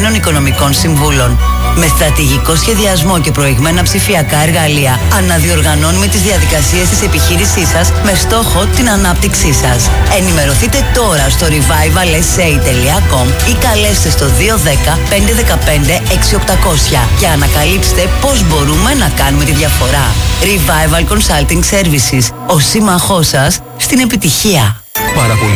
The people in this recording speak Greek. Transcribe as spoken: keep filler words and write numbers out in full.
εξειδικευμένων οικονομικών συμβούλων. Με στρατηγικό σχεδιασμό και προηγμένα ψηφιακά εργαλεία, αναδιοργανώνουμε τις διαδικασίες της επιχείρησής σας με στόχο την ανάπτυξή σας. Ενημερωθείτε τώρα στο revival s a τελεία com ή καλέστε στο δύο ένα μηδέν πέντε ένα πέντε έξι οκτακόσια και ανακαλύψτε πώς μπορούμε να κάνουμε τη διαφορά. Revival Consulting Services, ο σύμμαχός σας στην επιτυχία. Πάρα πολύ.